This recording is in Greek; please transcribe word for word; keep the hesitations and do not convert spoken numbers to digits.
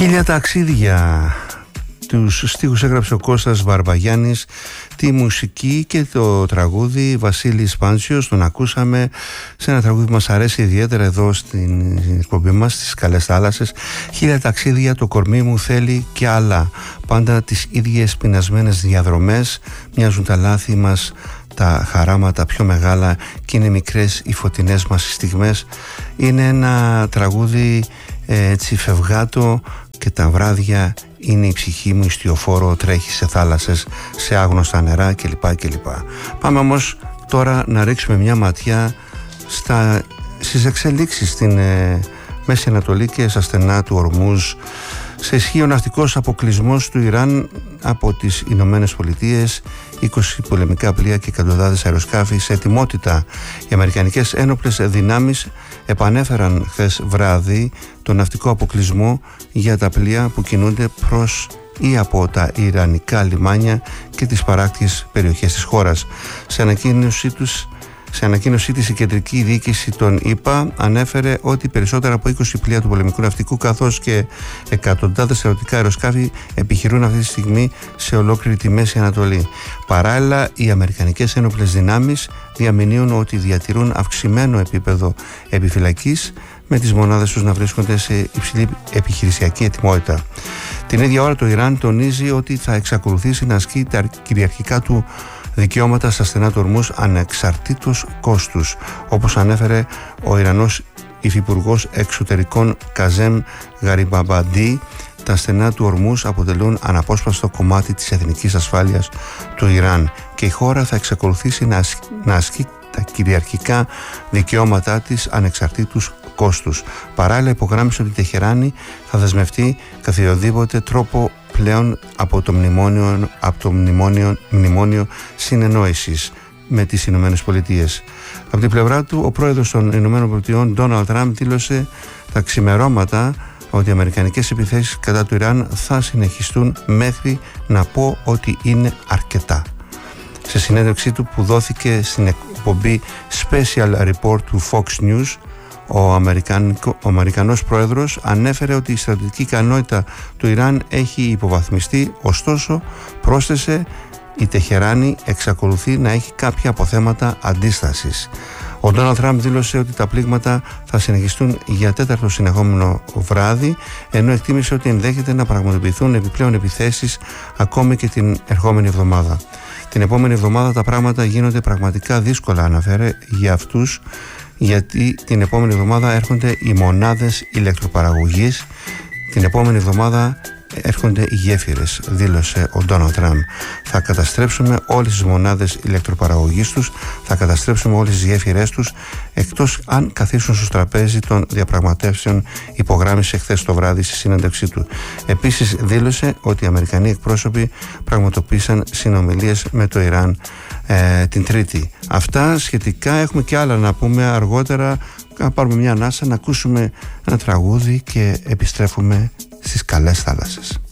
Χίλια ταξίδια. Τους στίχους έγραψε ο Κώστας Βαρβαγιάννης, τη μουσική και το τραγούδι Βασίλης Πάνσιος. Τον ακούσαμε σε ένα τραγούδι που μας αρέσει ιδιαίτερα εδώ στην εκπομπή μας, στις Καλές Θάλασσες. Χίλια ταξίδια, το κορμί μου θέλει και άλλα. Πάντα τις ίδιες πεινασμένες διαδρομές, μοιάζουν τα λάθη μας, τα χαράματα πιο μεγάλα και είναι μικρές οι φωτεινές μας στιγμές. Είναι ένα τραγούδι έτσι φευγάτο και τα βράδια είναι η ψυχή μου ιστιοφόρο, τρέχει σε θάλασσες, σε άγνωστα νερά κλπ. κλπ. Πάμε όμως τώρα να ρίξουμε μια ματιά στα, στις εξελίξεις στην ε, Μέση Ανατολή και στα στενά του Ορμούζ. Σε ισχύει ο ναυτικός αποκλεισμός του Ιράν από τις Ηνωμένες Πολιτείες, είκοσι πολεμικά πλοία και εκατοντάδες αεροσκάφη σε ετοιμότητα. Οι αμερικανικές ένοπλες δυνάμεις επανέφεραν χθες βράδυ τον ναυτικό αποκλεισμό για τα πλοία που κινούνται προς ή από τα ιρανικά λιμάνια και τις παράκτιες περιοχές της χώρας. Σε ανακοίνωσή τους Σε ανακοίνωσή της η κεντρική διοίκηση των ΗΠΑ ανέφερε ότι περισσότερα από είκοσι πλοία του πολεμικού ναυτικού καθώς και εκατοντάδες ερωτικά αεροσκάφη επιχειρούν αυτή τη στιγμή σε ολόκληρη τη Μέση Ανατολή. Παράλληλα, οι αμερικανικές ένοπλες δυνάμεις διαμηνύουν ότι διατηρούν αυξημένο επίπεδο επιφυλακής, με τις μονάδες τους να βρίσκονται σε υψηλή επιχειρησιακή ετοιμότητα. Την ίδια ώρα το Ιράν τονίζει ότι θα εξακολουθήσει να ασκεί τα κυριαρχικά του δικαιώματα στα στενά του Ορμούζ ανεξαρτήτως κόστους, όπως ανέφερε ο Ιρανός Υφυπουργός Εξωτερικών Καζέμ Γαριμπαμπαντή. Τα στενά του Ορμούζ αποτελούν αναπόσπαστο κομμάτι της εθνικής ασφάλειας του Ιράν και η χώρα θα εξακολουθήσει να, ασ... να ασκεί τα κυριαρχικά δικαιώματά της ανεξαρτήτως κόστους. Παράλληλα υπογράμμισε ότι η Τεχεράνη θα δεσμευτεί καθιοδήποτε τρόπο πλέον από το μνημόνιο, από το μνημόνιο, μνημόνιο συνεννόησης με τις Ηνωμένες Πολιτείες. Από την πλευρά του, ο πρόεδρος των Ηνωμένων Πολιτειών, Ντόναλντ Τραμπ, δήλωσε τα ξημερώματα ότι οι αμερικανικές επιθέσεις κατά του Ιράν θα συνεχιστούν μέχρι να πω ότι είναι αρκετά. Σε συνέντευξή του που δόθηκε στην εκπομπή Special Report του Fox News, ο, ο Αμερικανός πρόεδρος ανέφερε ότι η στρατιωτική ικανότητα του Ιράν έχει υποβαθμιστεί, ωστόσο πρόσθεσε η Τεχεράνη εξακολουθεί να έχει κάποια αποθέματα αντίστασης. Ο Ντόναλντ Τραμπ δήλωσε ότι τα πλήγματα θα συνεχιστούν για τέταρτο συνεχόμενο βράδυ, ενώ εκτίμησε ότι ενδέχεται να πραγματοποιηθούν επιπλέον επιθέσεις ακόμη και την ερχόμενη εβδομάδα. Την επόμενη εβδομάδα τα πράγματα γίνονται πραγματικά δύσκολα, αναφέρε, για αυτούς, γιατί την επόμενη εβδομάδα έρχονται οι μονάδες ηλεκτροπαραγωγής, την επόμενη εβδομάδα έρχονται οι γέφυρες, δήλωσε ο Ντόναλντ Τραμπ. Θα καταστρέψουμε όλες τις μονάδες ηλεκτροπαραγωγής τους, θα καταστρέψουμε όλες τις γέφυρές τους, εκτός αν καθίσουν στο τραπέζι των διαπραγματεύσεων, υπογράμμισε χθες το βράδυ στη συνέντευξή του. Επίσης δήλωσε ότι οι Αμερικανοί εκπρόσωποι πραγματοποίησαν συνομιλίες με το Ιράν ε, την Τρίτη. Αυτά σχετικά, έχουμε και άλλα να πούμε αργότερα. Να πάρουμε μια ανάσα, να ακούσουμε ένα τραγούδι και επιστρέφουμε στις Καλές Θάλασσες.